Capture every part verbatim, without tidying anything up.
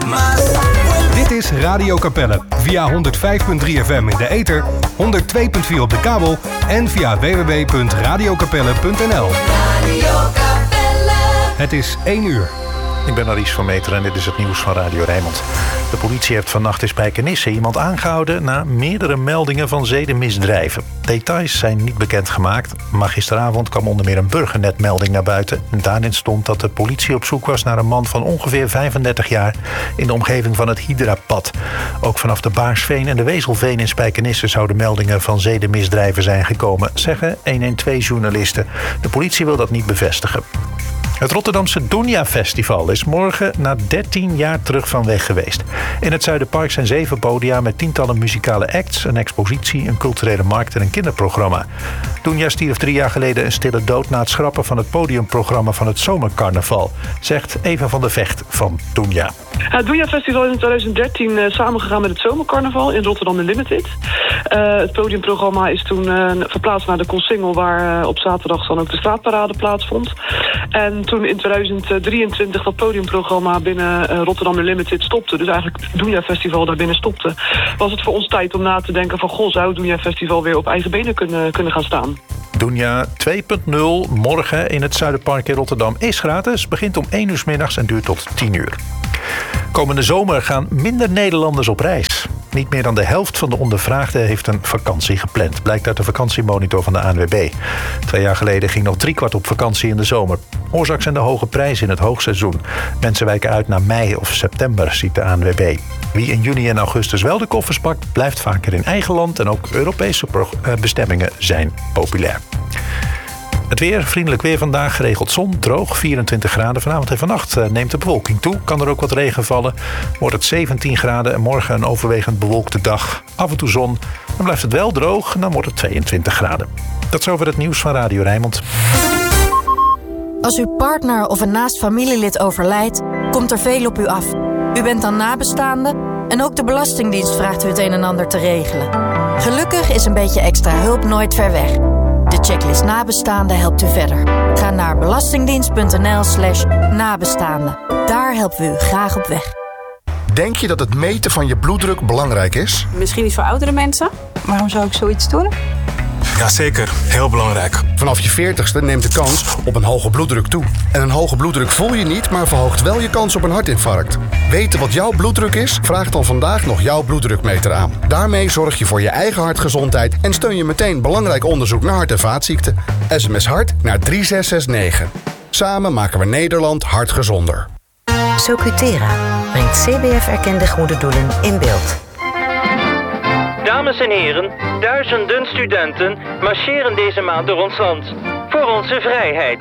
Dit is Radio Capelle via honderd vijf komma drie F M in de ether, honderd twee komma vier op de kabel en via w w w punt radio capelle punt n l. Het is één uur. Ik ben Aries van Meter en dit is het nieuws van Radio Rijnmond. De politie heeft vannacht in Spijkenisse iemand aangehouden na meerdere meldingen van zedenmisdrijven. Details zijn niet bekendgemaakt, maar gisteravond kwam onder meer een burgernetmelding naar buiten. En daarin stond dat de politie op zoek was naar een man van ongeveer vijfendertig jaar in de omgeving van het Hydrapad. Ook vanaf de Baarsveen en de Wezelveen in Spijkenisse zouden meldingen van zedenmisdrijven zijn gekomen, zeggen honderdtwaalf-journalisten. De politie wil dat niet bevestigen. Het Rotterdamse Dunja Festival is morgen na dertien jaar terug van weg geweest. In het Zuiderpark zijn zeven podia met tientallen muzikale acts, een expositie, een culturele markt en een kinderprogramma. Dunja stierf drie jaar geleden een stille dood na het schrappen van het podiumprogramma van het Zomercarnaval, zegt Eva van der Vecht van Dunja. Het Dunja Festival is in twintig dertien uh, samengegaan met het Zomercarnaval in Rotterdam Unlimited. Uh, het podiumprogramma is toen uh, verplaatst naar de Koolsingel, waar uh, op zaterdag dan ook de straatparade plaatsvond. En toen in twintig drieëntwintig dat podiumprogramma binnen uh, Rotterdam Unlimited stopte, dus eigenlijk het Dunja Festival daar binnen stopte, was het voor ons tijd om na te denken van, goh, zou het Dunja Festival weer op eigen benen kunnen, kunnen gaan staan. Dunja twee punt nul morgen in het Zuiderpark in Rotterdam is gratis, begint om één uur 's middags en duurt tot tien uur. Komende zomer gaan minder Nederlanders op reis. Niet meer dan de helft van de ondervraagden heeft een vakantie gepland, blijkt uit de vakantiemonitor van de A N W B. Twee jaar geleden ging nog driekwart op vakantie in de zomer. Oorzaak zijn de hoge prijzen in het hoogseizoen. Mensen wijken uit naar mei of september, ziet de A N W B. Wie in juni en augustus wel de koffers pakt, blijft vaker in eigen land en ook Europese bestemmingen zijn populair. Het weer, vriendelijk weer vandaag, geregeld zon, droog, vierentwintig graden. Vanavond en vannacht neemt de bewolking toe. Kan er ook wat regen vallen. Wordt het zeventien graden en morgen een overwegend bewolkte dag. Af en toe zon. Dan blijft het wel droog en dan wordt het tweeëntwintig graden. Dat is over het nieuws van Radio Rijnmond. Als uw partner of een naast familielid overlijdt, komt er veel op u af. U bent dan nabestaande en ook de Belastingdienst vraagt u het een en ander te regelen. Gelukkig is een beetje extra hulp nooit ver weg. De checklist nabestaanden helpt u verder. Ga naar belastingdienst punt n l slash nabestaanden. Daar helpen we u graag op weg. Denk je dat het meten van je bloeddruk belangrijk is? Misschien niet voor oudere mensen. Waarom zou ik zoiets doen? Jazeker, heel belangrijk. Vanaf je veertigste neemt de kans op een hoge bloeddruk toe. En een hoge bloeddruk voel je niet, maar verhoogt wel je kans op een hartinfarct. Weten wat jouw bloeddruk is? Vraag dan vandaag nog jouw bloeddrukmeter aan. Daarmee zorg je voor je eigen hartgezondheid en steun je meteen belangrijk onderzoek naar hart- en vaatziekten. S M S hart naar drie zes zes negen. Samen maken we Nederland hartgezonder. Socutera brengt C B F-erkende goede doelen in beeld. Dames en heren, duizenden studenten marcheren deze maand door ons land. Voor onze vrijheid.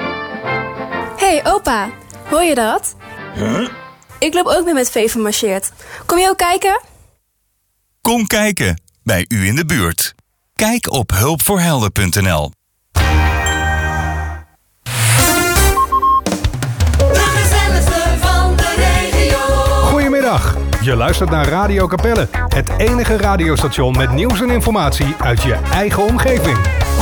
Hey opa, hoor je dat? Huh? Ik loop ook mee met Veven marcheert. Kom je ook kijken? Kom kijken, bij u in de buurt. Kijk op hulpvoorhelden punt n l. Goedemiddag. Je luistert naar Radio Capelle, het enige radiostation met nieuws en informatie uit je eigen omgeving.